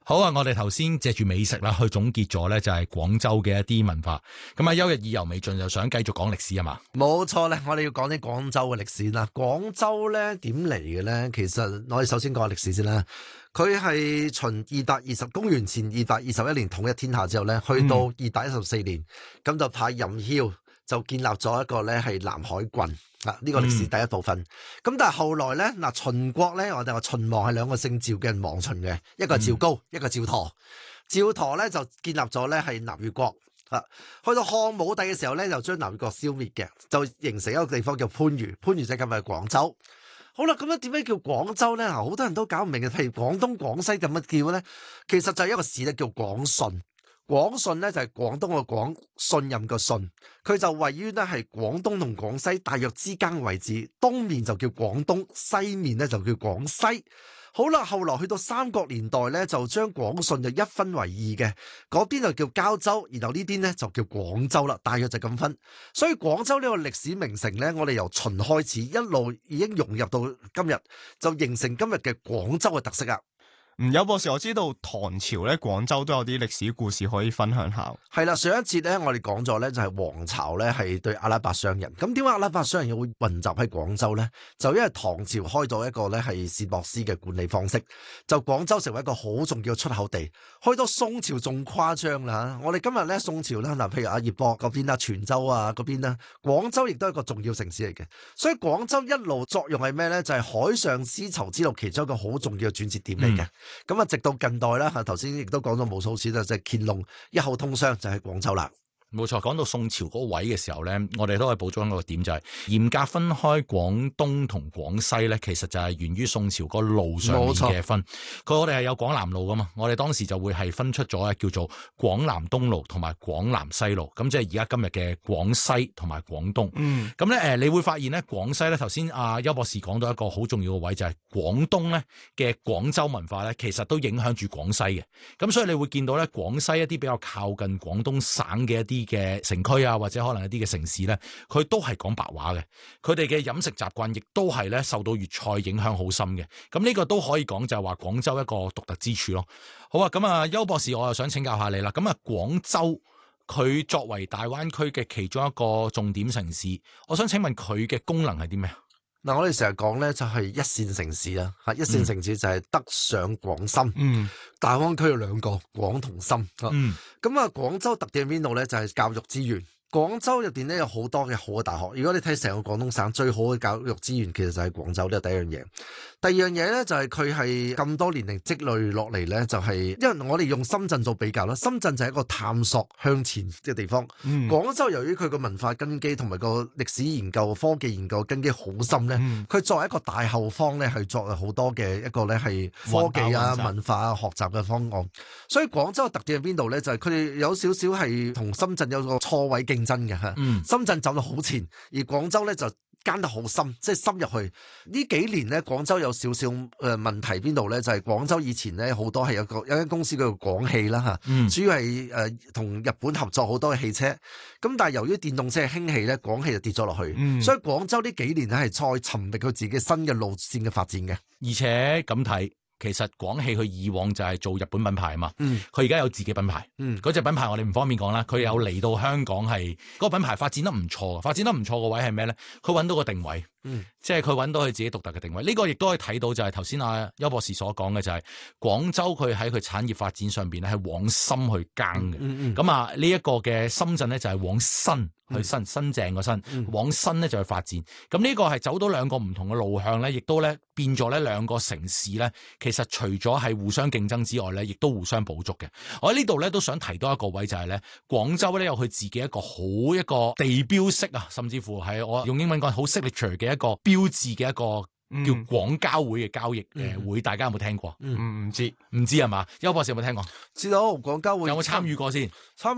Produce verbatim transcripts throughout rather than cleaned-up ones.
好啊，我哋頭先借住美食啦，去總結咗咧就係廣州嘅一啲文化。咁啊，休日意猶未盡，就想繼續講歷史啊嘛。 冇錯咧，我哋要講啲廣州嘅歷史啦。廣州咧點嚟嘅咧？其實我哋首先講下歷史先啦。佢係秦二百二十公元前二百二十一年統一天下之後咧，去到二百一十四年，咁、嗯、就派任囂就建立咗一個咧係南海郡。啊！呢個歷史第一部分，咁、嗯、但係後來咧，嗱秦國咧，我哋話秦王係兩個姓趙嘅人亡秦嘅，一個係趙高，嗯、一個趙佗。趙佗咧就建立咗咧係南越國，啊，去到漢武帝嘅時候咧，就將南越國消滅嘅，就形成一個地方叫番禺，番禺即係今日廣州。好啦，咁樣點解叫廣州咧？好多人都搞唔明嘅，譬如廣東、廣西咁樣叫咧，其實就係一個市咧叫廣順。廣順咧就係廣東嘅廣，信任嘅信，佢就位於咧係廣東同廣西大約之間嘅位置，東面就叫廣東，西面咧就叫廣西。好啦，後來去到三國年代咧，就將廣順就一分為二嘅，嗰邊就叫交州，然後呢邊咧就叫廣州啦，大約就咁分。所以廣州呢個歷史名城咧，我哋由秦開始一路已經融入到今日，就形成今日嘅廣州嘅特色啊。 嗯，有博士，我知道唐朝咧，廣州都有啲歷史故事可以分享下。 係啦，上一節咧，我哋講咗咧，就係黃巢咧係對阿拉伯商人。咁點解阿拉伯商人又會混雜喺廣州咧？就因為唐朝開咗一個咧係薛莫斯嘅管理方式，就廣州成為一個好重要嘅出口地。去到宋朝仲誇張啦，我哋今日咧宋朝咧嗱，譬如阿葉博嗰邊啊、泉州啊嗰邊啦，廣州亦都係一個重要城市嚟嘅。所以廣州一路作用係咩咧？就係、是、海上絲綢之路其中一個好重要嘅轉折點嚟嘅。嗯咁啊，直到近代啦，嚇頭先亦都講咗無數次啦，就係乾隆一口通商就喺廣州啦。 冇錯，講到宋朝嗰位嘅時候咧，我哋都可以補充一個點，就係、是、嚴格分開廣東同廣西咧，其實就係源於宋朝個路上面嘅分。佢我哋係有廣南路噶嘛，我哋當時就會係分出咗叫做廣南東路同埋廣南西路，咁即係而家今日嘅廣西同埋廣東。嗯，咁咧誒，你會發現咧廣西咧，頭先阿邱博士講到一個好重要嘅位，就係、是、廣東咧嘅廣州文化咧，其實都影響住廣西嘅。咁所以你會見到咧廣西一啲比較靠近廣東省嘅一啲嘅城區啊，或者可能一啲嘅城市咧，佢都係講白話嘅，佢哋嘅飲食習慣亦都係咧受到粵菜影響好深嘅。咁呢個都可以講就係話廣州一個獨特之處咯。好啊，咁啊，邱博士，我又想請教下你啦。咁啊，廣州佢作為大灣區嘅其中一個重點城市，我想請問佢嘅功能係啲咩啊？ 嗱，我哋成日講咧就係一線城市啊，吓一線城市就係北上廣深，嗯，大灣區有兩個廣同深，嗯，咁啊，廣州特點喺邊度咧？就係教育資源。廣州入邊咧有好多嘅好嘅大學，如果你睇成個廣東省最好嘅教育資源，其實就係廣州，呢個第一樣嘢。第二樣嘢咧就係佢係咁多年嚟積累落嚟咧，就係、是、因為我哋用深圳做比較啦，深圳就係一個探索向前嘅地方。嗯、廣州由於佢個文化根基同埋個歷史研究、科技研究根基好深咧，佢、嗯、作為一個大後方咧，係作為好多嘅一個咧係科技啊、文化啊、學習嘅方案。所以廣州嘅特點喺邊度咧？就係佢哋有少少係同深圳有個錯位競爭嘅吓，嗯、深圳走到好前，而廣州咧就耕得好深，即係深入去。呢幾年咧，廣州有少少誒問題邊度咧？就係、是、廣州以前咧好多係有個有間公司叫做廣汽啦吓，嗯、主要係誒同日本合作好多嘅汽車。咁但係由於電動車興起咧，廣汽就跌咗落去，嗯、所以廣州呢幾年咧係再尋覓佢自己新嘅路線嘅發展嘅。 而且咁睇。其實廣汽佢以往就係做日本品牌啊嘛，佢而家有自己品牌，嗰隻、嗯、品牌我哋唔方便講啦。佢有嚟到香港係嗰、嗰個品牌發展得唔錯，發展得唔錯個位係咩咧？佢揾到個定位，嗯、即係佢揾到佢自己獨特嘅定位。呢、呢個亦都可以睇到就係頭先阿邱博士所講嘅就係、是、廣州佢喺佢產業發展上邊咧係往深去耕嘅。咁、嗯嗯、啊呢一個嘅深圳咧就係往新。去新新淨個新，往新咧就去發展。咁呢個係走到兩個唔同嘅路向咧，亦都咧變咗咧兩個城市咧，其實除咗係互相競爭之外咧，亦都互相補足嘅。我喺呢度咧都想提多一個位就係咧，廣州咧有佢自己一個好一個地標式啊，甚至乎係我用英文講好 signature 嘅一個標誌嘅一個。叫廣交會嘅交易誒會，大家有冇聽過？唔唔、嗯、知唔知係嘛？邱博士有冇聽過？ 知道廣交會有冇參與過先？ 參與過，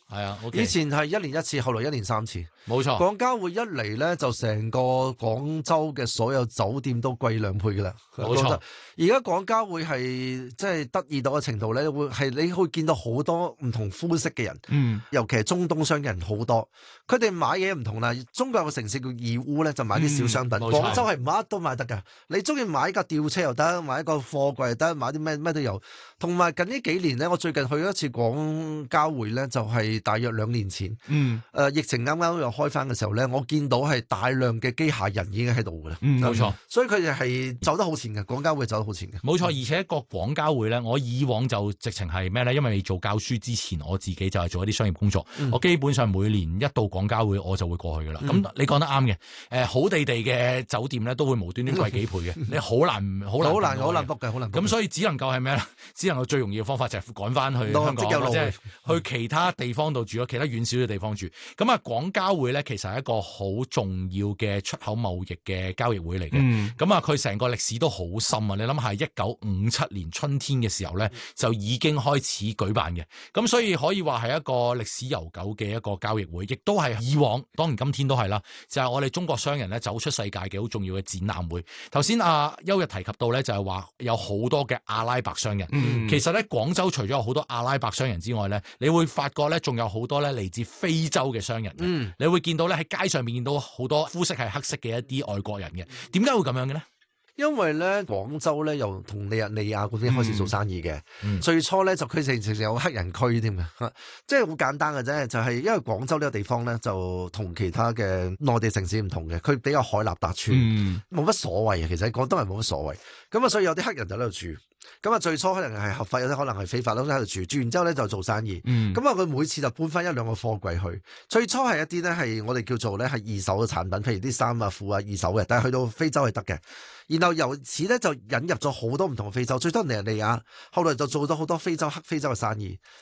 係啊，okay， 以前係一年一次，後來一年三次。 冇錯。 廣交會一嚟咧，就成個廣州嘅所有酒店都貴兩倍噶啦。 冇錯。 而家廣交會係即係得意到嘅程度咧，會係你會見到好多唔同膚色嘅人， 嗯， 尤其係中東商嘅人好多。佢哋買嘢唔同啦，中國有個城市叫義烏咧，就買啲小商品。 嗯、 廣州係乜都買得㗎，你中意買架吊車又得，買一個貨櫃又得，買啲咩咩都有。同埋近呢幾年咧，我最近去咗一次廣交會咧，就係、是、大約兩年前。 嗯， 誒、呃、疫情啱啱又開翻嘅時候咧，我見到係大量嘅機械人已經喺度㗎啦。 嗯， 冇錯。 所以佢哋係走得好前嘅，廣交會走得好前嘅。 冇錯，而且一個廣交會咧，我以往就直情係咩咧？因為你做教書之前，我自己就係做一啲商業工作。嗯、我基本上每年一到廣交會，我就會過去㗎啦。咁、嗯、你講得啱嘅。誒、呃，好地地嘅酒店咧，都會無端端貴幾倍嘅。你好難，好難， 好難，好難 book 嘅，好難。 咁所以只能夠係咩咧？只能夠最容易嘅方法就係趕翻去香港，或者去其他地方度住咯，其他遠少少嘅地方住。咁啊，廣交會咧，其實係一個好重要嘅出口貿易嘅交易會嚟嘅。咁啊、嗯，佢成個歷史都好深啊！你諗下，一九五七年春天嘅時候咧，就已經開始舉辦嘅。咁所以可以話係一個歷史悠久嘅一個交易會，亦都係以往，當然今天都係啦，就係、是、我哋中國商人咧走出世界嘅好重要嘅展覽會。頭先阿邱日提及到咧，就係話有好多嘅阿拉伯商人。嗯、其實咧，廣州除咗有好多阿拉伯商人之外咧，你會發覺咧，仲有好多咧嚟自非洲嘅商人。嗯，你會見到咧喺街上面見到好多膚色係黑色嘅一啲外國人嘅。點解會咁樣嘅咧？ 因為咧，廣州咧又同尼日利亞嗰邊開始做生意嘅。 嗯、 最初咧就佢成成有黑人區添嘅，即係好簡單嘅啫。就係、是、因為廣州呢個地方咧，就同其他嘅內地城市唔同嘅，佢比較海納百川，冇乜、嗯、所謂啊。其實廣東人冇乜所謂。咁啊，所以有啲黑人就喺度住。咁啊，最初可能係合法，有啲可能係非法，都喺度住。住完之後咧就做生意。咁啊、嗯，佢每次就搬翻一兩個貨櫃去。最初係一啲咧係我哋叫做咧係二手嘅產品，譬如啲衫啊、褲啊，二手嘅。但係去到非洲係得嘅。然後由此咧就引入咗好多唔同嘅非洲，最多尼日利亞，後來就做咗好多非洲黑非洲嘅生意。